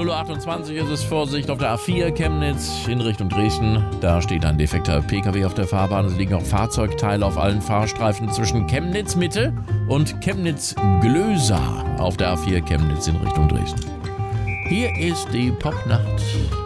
0:28 ist es, Vorsicht auf der A4 Chemnitz in Richtung Dresden. Da steht ein defekter PKW auf der Fahrbahn. Es liegen auch Fahrzeugteile auf allen Fahrstreifen zwischen Chemnitz Mitte und Chemnitz Glösa auf der A4 Chemnitz in Richtung Dresden. Hier ist die Popnacht.